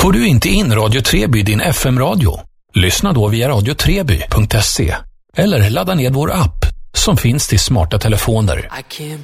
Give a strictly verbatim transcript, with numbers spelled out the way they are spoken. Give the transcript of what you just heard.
Får du inte in Radio Treby i din F M-radio? Lyssna då via radio treby punkt se eller ladda ned vår app som finns till smarta telefoner. I can't